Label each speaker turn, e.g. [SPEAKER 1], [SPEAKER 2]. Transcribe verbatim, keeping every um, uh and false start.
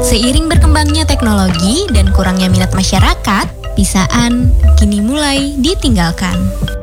[SPEAKER 1] Seiring berkembangnya teknologi dan kurangnya minat masyarakat, pisaan kini mulai ditinggalkan.